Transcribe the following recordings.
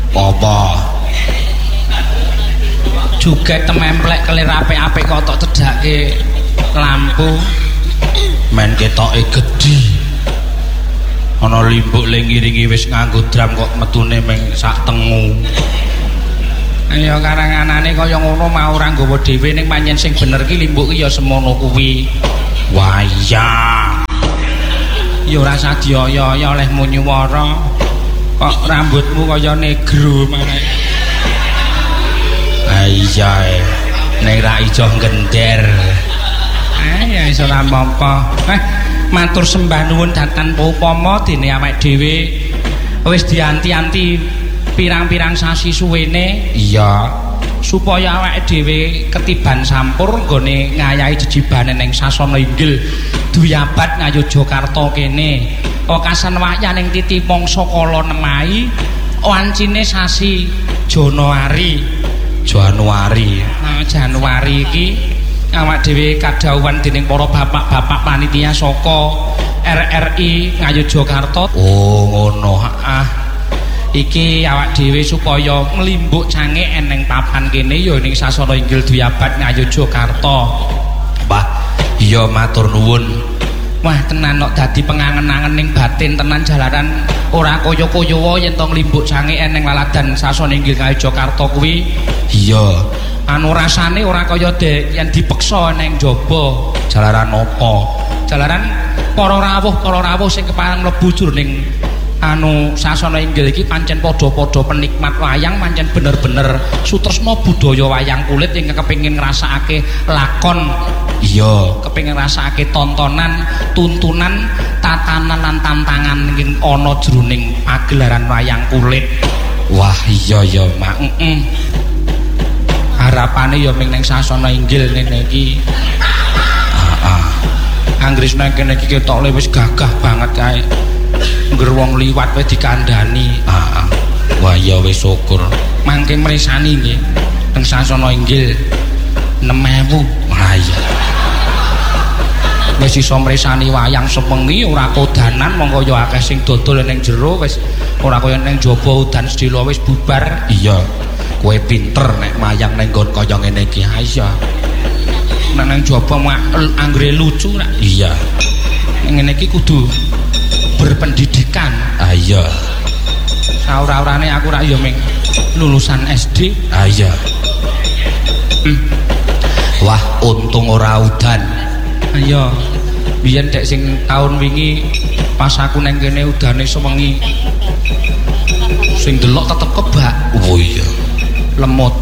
Apa? Juga tememplek kelir apik-apik kok tok cedhake lampu. Men ketoke gedhi. Ana limbuk ling ngiringi wis nganggo drum kok metune meng sak tengu. Ya karanganane kaya ngono mau ora nggawa dhewe ning panjen sing bener ki limbuk ki ya semono kuwi. Wayah. Ya ora sadya-ya olehmu nyuwara. Kok rambutmu kaya negro maneh. Iya. Nek ra ijo gender. Ya iso ora apa-apa. Matur sembah nuwun dhateng upama dene awake dhewe wis dianti-anti pirang-pirang sasi suwene. Iya. Supaya awake dhewe ketiban sampur nggone ngayahi jejibane ning Sasana Inggil Duyabat Ngayogyakarta kene. Wekasan wayah ning titi mangsa kala nemahi wancine sasi Januari. Januari iki awak dhewe kadhawuhan dening para bapak-bapak panitia saka RRI Ngayogyakarta. Oh ngono. Iki awak dhewe supaya nglimbuk cange eneng papan kene ya ning Sasana Inggil Duyabat Ngayogyakarta. Mbah, iya matur nuwun. Wah tenan kok dadi pengangen-angen ning batin tenan jalaran ora kaya-kaya yen to nglimbuk cange eneng laladan Sasana Inggil Ngayogyakarta kuwi. Iya. Anu rasane ora kaya yen dipeksa ning jaba. Jalaran apa? Jalaran para rawuh sing kepareng mlebu jroning anu Sasana Inggil iki pancen padha-padha penikmat wayang, pancen bener-bener sutresna budaya wayang kulit yang kepengin ngrasakake lakon. Iya, kepengin ngrasakake tontonan, tuntunan, tatanan lan tantangan ing ana jroning pagelaran wayang kulit. Wah, iya ya, Mak. Harapane ya ming ning Sasana Inggil ngene iki. Anggris nang kene iki ketok wis gagah banget kae. Ngger wong liwat wae dikandhani. Wah ya wis syukur. Mangke mresani nggih teng Sasana Inggil 6.000. Wah iya. Wis iso mresani wayang sewengi ora kodanan mongko ya akeh sing dodol ning jero wis ora kaya ning jaba udan sedhela wis bubar. Iya. Kowe pinter nek wayang ning nggon kaya ngene iki. Ha iya. Nek nang jaba anggere lucu ra. Iya. Ngene iki kudu berpendidikan. Iya. Saura-urane aku rak ya ming lulusan SD. Iya. Wah, untung ora udan. Iya. Biyen dek sing taun wingi pas aku neng kene udane sewengi. Sing delok tetep kebak. Oh iya. Lemut.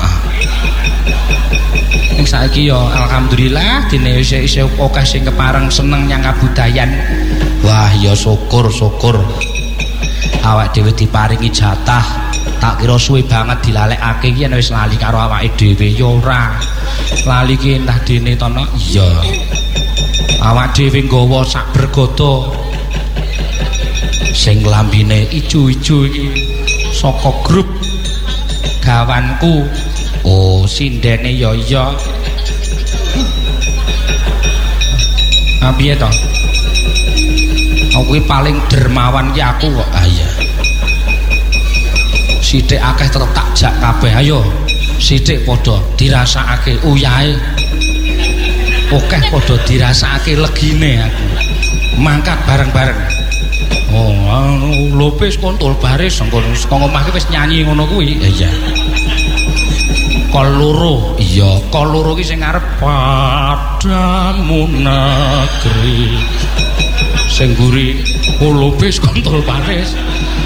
Ning saiki ya alhamdulillah dene isih akeh sing kepareng seneng nyang kabudayan. Wah ya syukur awak dhewe diparingi jatah. Tak kira suwe banget dilalekake iki yen wis lali karo awake dhewe ya ora. Lali ki entah dene to no. Iya. Awak dhewe nggawa sak bergoto sing lambine ijo-ijo iki saka grup gawanku. Oh sindene ya iya. Piye to? Aku paling dermawan ki aku kok. Iya. Sithik akeh tetep tak jak kabeh. Ayo. Sithik padha dirasakake uyahe. Akeh padha dirasakake legine aku. Mangkat bareng-bareng. Oh, lopes kontol baris saka omah ki wis nyanyi ngono kuwi. Iya. Kol loro. Iya, kol loro ki sing arep padamu negeri. Sing mburi lopes kontol baris.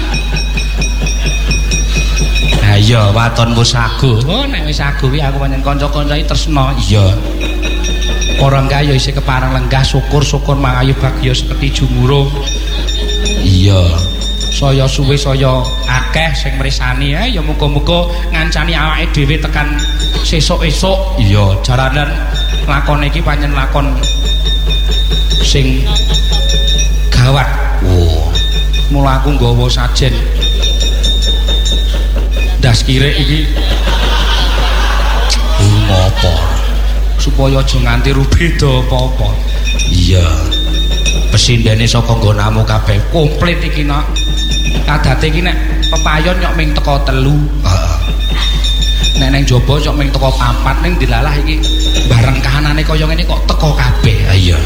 Ha iya, watonmu sagu. Oh, nek wis sagu ki aku pancen kanca-kanca iki tresna. Iya. Ora enggak ya isih kepareng lenggah syukur-syukur mangayu bagya seperti jumuro. Iya. Saya suwe saya akeh sing mresani ya muga-muga ngancani awake dhewe tekan sesuk-esuk. Iya, jaranan lakon iki pancen lakon sing gawat. Oh. Mula aku nggawa sajen. Das kirek iki. Ngopo? Supaya aja nganti rubeda apa-apa. Iya. Pesindene saka nggonamu kabeh komplit iki nak. Adate iki nek pepayon nyok ming teko 3. Heeh. Nek ning jaba nyok ming teko 4 ning dilalah iki bareng kahanane kaya ngene kok teko kabeh. Ha iya.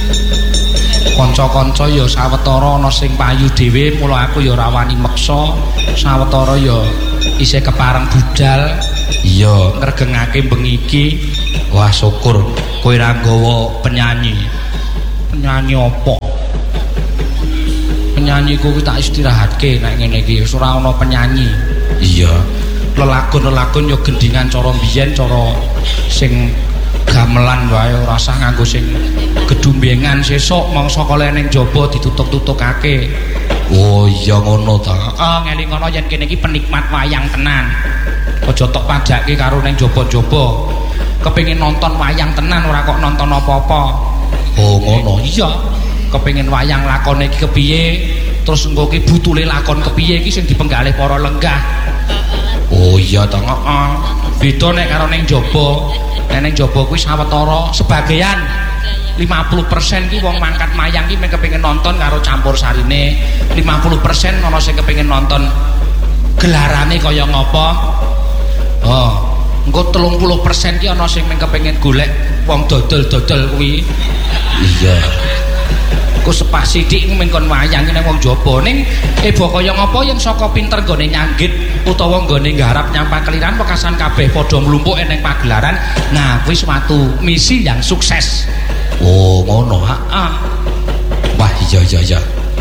Kanca-kanca ya sawetara ana sing payu dhewe, mula aku ya ora wani meksa. Sawetara ya isih kepareng budal. Iya, Ngregengake bengi iki. wah syukur kowe ra nggawa penyanyi. Penyanyi apa? Penyanyi kuwi tak istirahatke nek ngene iki wis ora ana penyanyi. Iya. Lelagon-lelagon ya gendingan cara mbiyen, cara sing gamelan wae ora usah nganggo sing gedumbengan sesuk mangsa kala ning jaba ditutuk-tutukake. Oh iya ngono ta. Heeh, ngeling ngono yen kene iki penikmat wayang tenan. Aja tok pajake karo ning jaba-jaba. Kepengin nonton wayang tenan ora kok nonton apa-apa. Oh ngono. Iya. Kepengin wayang lakone iki kepiye, terus engko ki butule lakon kepiye iki sing dipenggalih para lenggah. Oh iya ta. Heeh. Beda nek karo ning jaba. Nek ning jaba kuwi sawetara sebagian 50% ki wong mangkat mayang ki kepengin nonton karo campur sarine. 50% ana sing kepengin nonton gelarane kaya ngapa. Oh, engko 30% ki ana sing kepengin golek wong dodol-dodol kuwi. Iya. Ku sepak sithik mengkon wayang ning wong jaba ning eba kaya ngapa yen saka pinter nggone nyanggit utawa nggone nggarap nyampah keliran wekasan kabeh padha mlumpuk ning pagelaran. Nah, kuwi suatu misi yang sukses. Oh ngono. Heeh. Wah iya.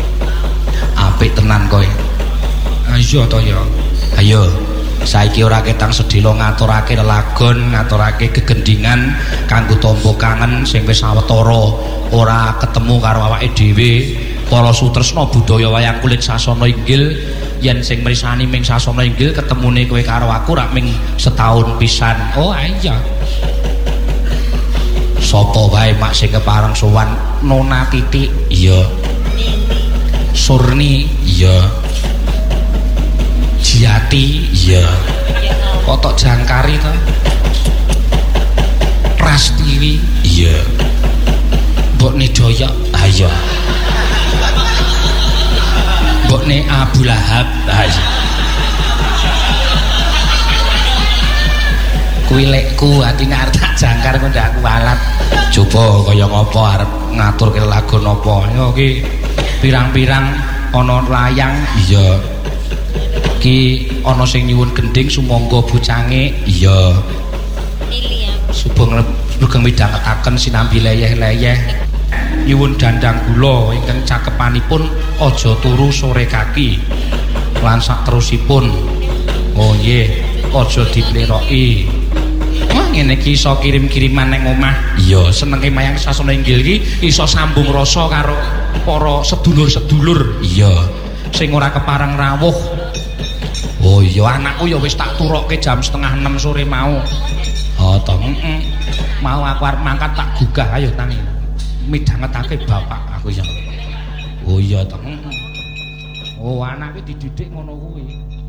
Apik tenan kowe. Iya to ya. Ayo. Saiki ora ketang sedhela ngaturake lelagon, ngaturake gegendingan kanggo tampa kangen sing wis sawetara ora ketemu karo awake dhewe. Para sutresna budaya wayang kulit Sasana Inggil, yen sing mrisani ming Sasana Inggil ketemune kowe karo aku rak ming setahun pisan. Oh iya. Sapa wae mak sing kepareng sowan Nona Titik, iya. Surni, Iya. Jiati, Iya. Kotok Jangkari to. Prastiwi, Iya. Mbok Nidoyo, Ayo. Mbok Ne Abu Lahab. Ayo. Kuwi lekku ati ngarep tak jangkar kok ndak kualat. Coba kaya ngapa arep Ngaturke lagu napa? Ya iki pirang-pirang ana layang iya. iki ana sing nyuwun gending sumangga bocange. Iya. Subeng sugeng midhangetaken sinambi leyeh-leyeh nyuwun dandang gula ingkang cakepanipun aja turu sore kaki lan sak terusipun. Oh nggih, aja dipleroki. Wah ngene iki iso kirim-kiriman ning omah. Iya, Senenge mayang Sasana Inggil iki iso sambung rasa karo para sedulur-sedulur iya. sing ora kepareng rawuh. Oh iya. Anakku ya wis tak turokke jam 5:30 sore mau. Oh to. Mau aku arep mangkat tak gugah ayo tangi. Midhangetake bapak aku ya. Oh iya to. Oh anake dididik ngono kuwi.